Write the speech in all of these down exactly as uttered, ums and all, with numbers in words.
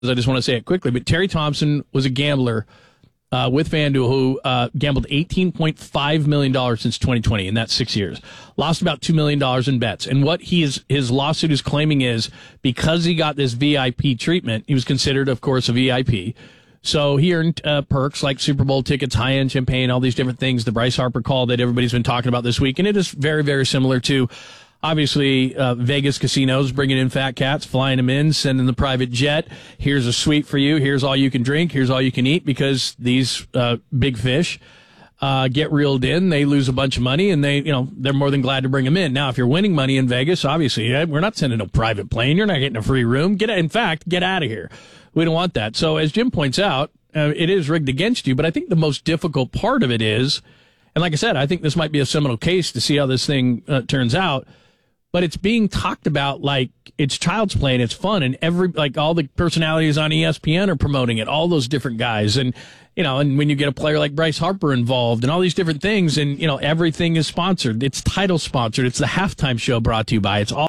I just want to say it quickly, but Terry Thompson was a gambler uh, with FanDuel who uh, gambled eighteen point five million dollars since twenty twenty, in that six years. Lost about two million dollars in bets. And what he is, his lawsuit is claiming is because he got this V I P treatment, he was considered, of course, a V I P. So he earned uh, perks like Super Bowl tickets, high-end champagne, all these different things, the Bryce Harper call that everybody's been talking about this week. And it is very, very similar to, obviously, uh, Vegas casinos bringing in fat cats, flying them in, sending the private jet. Here's a suite for you. Here's all you can drink. Here's all you can eat, because these uh, big fish uh, get reeled in. They lose a bunch of money, and they, you know, they're more than glad to bring them in. Now, if you're winning money in Vegas, obviously, we're not sending a private plane. You're not getting a free room. Get, in fact, get out of here. We don't want that. So, as Jim points out, uh, it is rigged against you. But I think the most difficult part of it is, and like I said, I think this might be a seminal case to see how this thing uh, turns out. But it's being talked about like it's child's play and it's fun, and every like all the personalities on E S P N are promoting it, all those different guys, and you know, and when you get a player like Bryce Harper involved and all these different things, and you know, everything is sponsored. It's title sponsored. It's the halftime show brought to you by. It's all,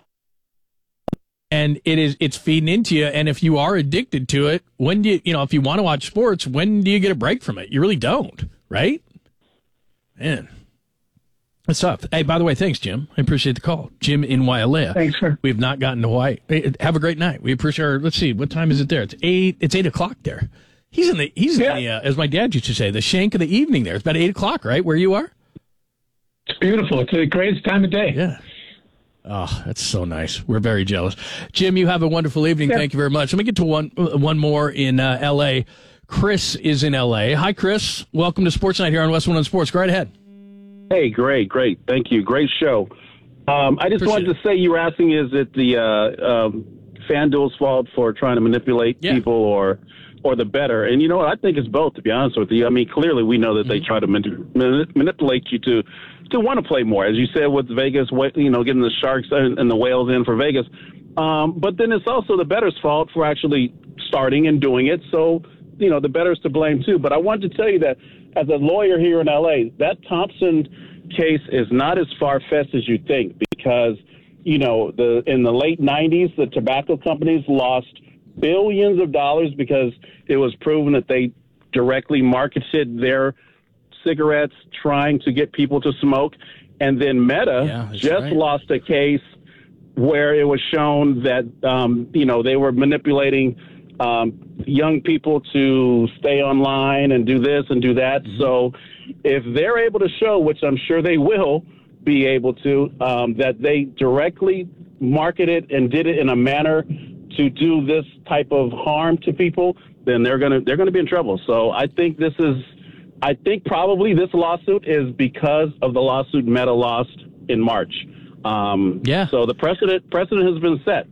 and it is it's feeding into you. And if you are addicted to it, when do you you know if you want to watch sports, when do you get a break from it? You really don't, right? Man. That's tough. Hey, by the way, thanks, Jim. I appreciate the call. Jim in Wailea. Thanks, sir. We have not gotten to Hawaii. Hey, have a great night. We appreciate our, let's see, what time is it there? It's eight, it's eight o'clock there. He's in the, he's yeah. in the, uh, as my dad used to say, the shank of the evening there. It's about eight o'clock, right? Where you are? It's beautiful. It's the greatest time of day. Yeah. Oh, that's so nice. We're very jealous. Jim, you have a wonderful evening. Yeah. Thank you very much. Let me get to one, one more in uh, L A. Chris is in L A. Hi, Chris. Welcome to Sports Night here on West one Sports. Go right ahead. Hey, great, great. Thank you. Great show. Um, I just Appreciate wanted to say, you were asking, is it the uh, um, FanDuel's fault for trying to manipulate yeah. people or or the bettor? And you know what? I think it's both, to be honest with you. I mean, clearly we know that mm-hmm. they try to manip- manip- manipulate you to to want to play more, as you said with Vegas, you know, getting the Sharks and, and the Whales in for Vegas. Um, but then it's also the bettor's fault for actually starting and doing it. So, you know, the bettor's to blame too. But I wanted to tell you that as a lawyer here in L A, that Thompson case is not as far-fetched as you think, because, you know, the in the late nineties, the tobacco companies lost billions of dollars because it was proven that they directly marketed their cigarettes trying to get people to smoke. And then Meta yeah, just right. lost a case where it was shown that, um, you know, they were manipulating um, young people to stay online and do this and do that. Mm-hmm. So if they're able to show, which I'm sure they will be able to, um, that they directly marketed and did it in a manner to do this type of harm to people, then they're gonna they're gonna be in trouble. So I think this is, I think probably this lawsuit is because of the lawsuit Meta lost in March. Um, yeah. So the precedent precedent has been set.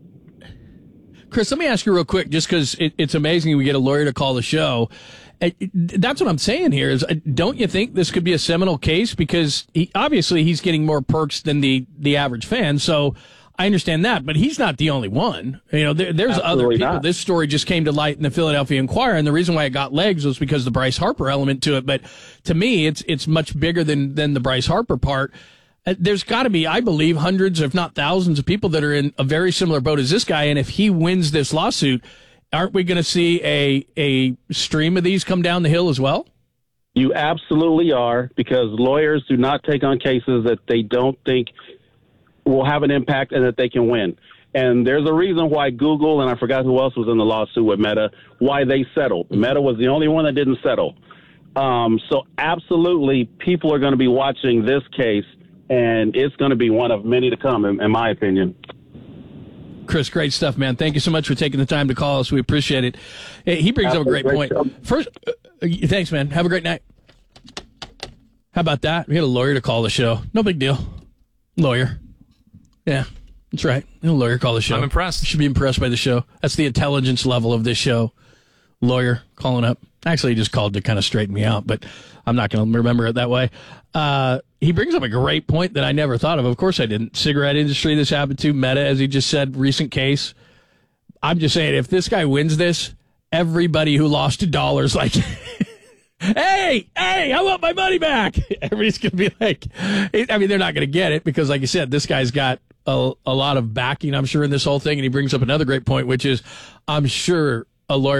Chris, let me ask you real quick, just because it, it's amazing we get a lawyer to call the show. That's what I'm saying here is, don't you think this could be a seminal case? Because he, obviously he's getting more perks than the, the average fan. So I understand that, but he's not the only one. You know, there, there's Absolutely other people. Not. This story just came to light in the Philadelphia Inquirer, and the reason why it got legs was because of the Bryce Harper element to it. But to me, it's it's much bigger than than the Bryce Harper part. Uh, there's got to be, I believe, hundreds, if not thousands, of people that are in a very similar boat as this guy. And if he wins this lawsuit, aren't we going to see a a stream of these come down the hill as well? You absolutely are, because lawyers do not take on cases that they don't think will have an impact and that they can win. And there's a reason why Google, and I forgot who else was in the lawsuit with Meta, why they settled. Meta was the only one that didn't settle. Um, so absolutely, people are going to be watching this case, and it's going to be one of many to come, in, in my opinion. Chris, great stuff, man. Thank you so much for taking the time to call us. We appreciate it. He brings up a great, great point. Show. First, uh, thanks, man. Have a great night. How about that? We had a lawyer to call the show. No big deal. Lawyer. Yeah, that's right. A lawyer call the show. I'm impressed. You should be impressed by the show. That's the intelligence level of this show. Lawyer calling up. Actually, he just called to kind of straighten me out, but I'm not going to remember it that way. Uh, he brings up a great point that I never thought of. Of course I didn't. Cigarette industry, this happened to. Meta, as he just said, recent case. I'm just saying, if this guy wins this, everybody who lost dollars, like, hey, hey, I want my money back. Everybody's going to be like, I mean, they're not going to get it because, like you said, this guy's got a, a lot of backing, I'm sure, in this whole thing. And he brings up another great point, which is, I'm sure a lawyer